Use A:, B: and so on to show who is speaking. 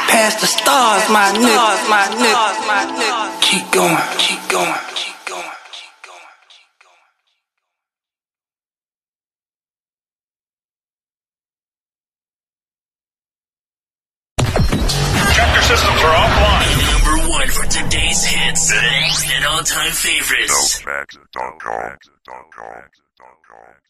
A: past the stars, my nigga. Keep going, keep going, keep going.
B: Check your systems are offline.
C: Number one for today's hits and all-time favorites.
B: No,